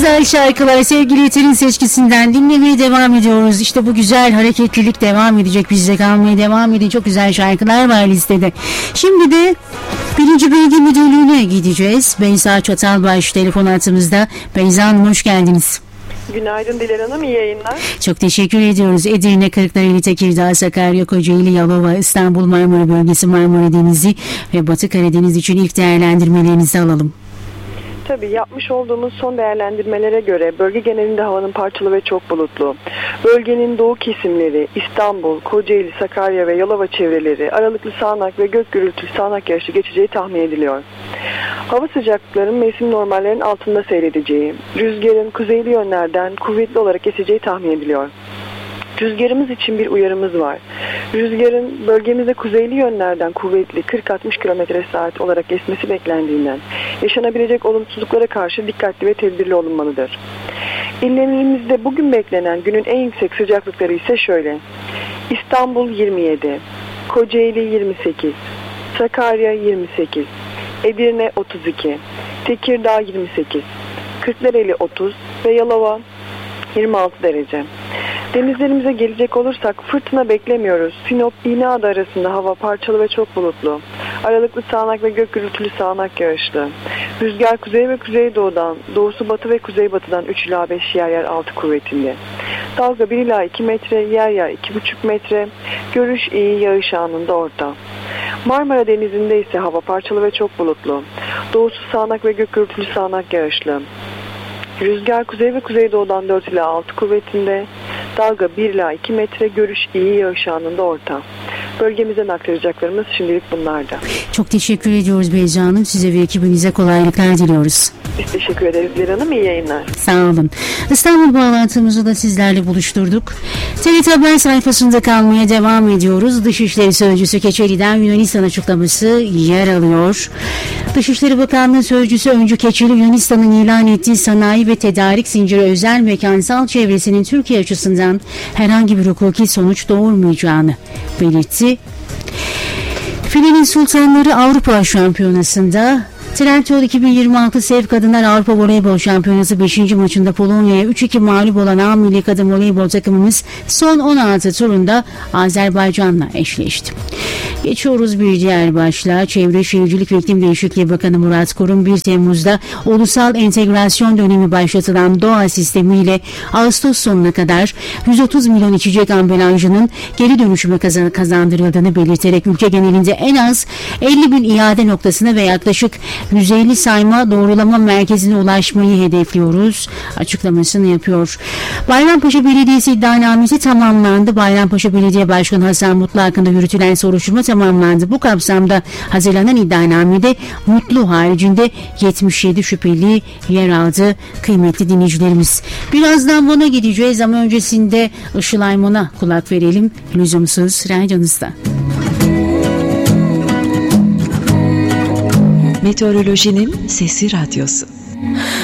güzel şarkılar sevgili Yeter'in seçkisinden dinlemeye devam ediyoruz. İşte bu güzel hareketlilik devam edecek, bizde kalmaya devam edecek. Çok güzel şarkılar var listede. Şimdi de 1. Bölge Müdürlüğü'ne gideceğiz. Beyza Çatalbaş telefon hattımızda. Beyza Hanım hoş geldiniz. Günaydın Dilan Hanım, iyi yayınlar. Çok teşekkür ediyoruz. Edirne, Kırklareli, Tekirdağ, Sakarya, Kocaeli, Yalova, İstanbul, Marmara Bölgesi, Marmara Denizi ve Batı Karadeniz için ilk değerlendirmelerinizi alalım. Tabii yapmış olduğumuz son değerlendirmelere göre bölge genelinde havanın parçalı ve çok bulutlu. Bölgenin doğu kesimleri İstanbul, Kocaeli, Sakarya ve Yalova çevreleri aralıklı sağanak ve gök gürültülü sağanak yağışlı geçeceği tahmin ediliyor. Hava sıcaklıklarının mevsim normallerinin altında seyredeceği, rüzgarın kuzeyli yönlerden kuvvetli olarak eseceği tahmin ediliyor. Rüzgarımız için bir uyarımız var. Rüzgarın bölgemizde kuzeyli yönlerden kuvvetli 40-60 km/saat olarak esmesi beklendiğinden yaşanabilecek olumsuzluklara karşı dikkatli ve tedbirli olunmalıdır. İllerimizde bugün beklenen günün en yüksek sıcaklıkları ise şöyle: İstanbul 27, Kocaeli 28, Sakarya 28, Edirne 32, Tekirdağ 28, Kırklareli 30 ve Yalova 26 derece. Denizlerimize gelecek olursak fırtına beklemiyoruz. Sinop, İğneada arasında hava parçalı ve çok bulutlu. Aralıklı sağanak ve gök gürültülü sağanak yağışlı. Rüzgar kuzey ve kuzeydoğudan, doğusu batı ve kuzeybatıdan 3 ila 5 yer 6 kuvvetinde. Dalga 1 ila 2 metre, yer 2,5 metre. Görüş iyi, yağış anında orta. Marmara Denizi'nde ise hava parçalı ve çok bulutlu. Doğusu sağanak ve gök gürültülü sağanak yağışlı. Rüzgar kuzey ve kuzeydoğudan 4 ila 6 kuvvetinde. Dalga 1 ila 2 metre, görüş iyi, yağış anında orta. Bölgemizden aktaracaklarımız şimdilik bunlardı. Çok teşekkür ediyoruz Beyza Hanım. Size ve ekibinize kolaylıklar diliyoruz. Biz teşekkür ederiz Dilan Hanım. İyi yayınlar. Sağ olun. İstanbul bağlantımızı da sizlerle buluşturduk. TRT Haber sayfasında kalmaya devam ediyoruz. Dışişleri Sözcüsü Keçeli'den Yunanistan açıklaması yer alıyor. Dışişleri Bakanlığı Sözcüsü Öncü Keçeli, Yunanistan'ın ilan ettiği sanayi ve tedarik zinciri özel mekansal çevresinin Türkiye açısından herhangi bir hukuki sonuç doğurmayacağını belirtti. Filenin Sultanları Avrupa Şampiyonası'nda Trendyol 2026 Sev Kadınlar Avrupa Voleybol Şampiyonası 5. maçında Polonya'ya 3-2 mağlup olan A Milli Kadın Voleybol takımımız son 16 turunda Azerbaycan'la eşleşti. Geçiyoruz bir diğer başlığa. Çevre Şehircilik ve İklim Değişikliği Bakanı Murat Kurum 1 Temmuz'da ulusal entegrasyon dönemi başlatılan doğa sistemiyle Ağustos sonuna kadar 130 milyon içecek ambalajının geri dönüşüme kazandırıldığını belirterek ülke genelinde en az 50 bin iade noktasına ve yaklaşık 150 sayma doğrulama merkezine ulaşmayı hedefliyoruz açıklamasını yapıyor. Bayrampaşa Belediyesi iddianamesi tamamlandı. Bayrampaşa Belediye Başkanı Hasan Mutlu hakkında yürütülen soruşturma tamamlandı. Bu kapsamda hazırlanan iddianamede Mutlu haricinde 77 şüpheli yer aldı. Kıymetli dinleyicilerimiz, birazdan Van'a gideceğiz ama öncesinde Işıl Aymon'a kulak verelim. Lüzumsuz radyonuzda. Meteorolojinin Sesi Radyosu.